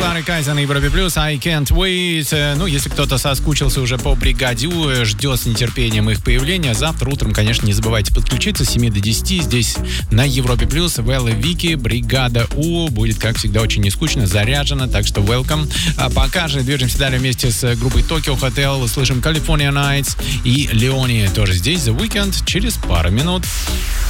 Барри Кайзен на Европе Плюс, I Can't Wait. Ну, если кто-то соскучился уже по бригаде, ждет с нетерпением их появления, завтра утром, конечно, не забывайте подключиться с 7 до 10 здесь на Европе Плюс. Вэл и Вики, бригада У. Будет, как всегда, очень нескучно, заряжено, так что welcome. А пока же движемся далее вместе с группой Tokyo Hotel. Слышим California Nights и Leone тоже здесь. The Weeknd через пару минут.